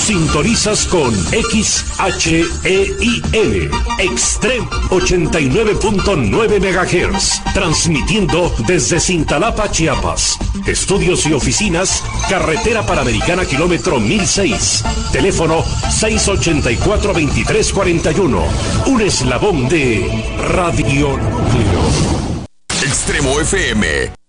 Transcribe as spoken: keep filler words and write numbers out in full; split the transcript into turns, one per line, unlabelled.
Sintonizas con X H E I L, Extreme ochenta y nueve punto nueve megahertz, transmitiendo desde Cintalapa, Chiapas. Estudios y oficinas, Carretera Panamericana, kilómetro mil seis. Teléfono seis ochenta y cuatro, veintitrés cuarenta y uno. Un eslabón de Radio Núcleo.
Extremo F M.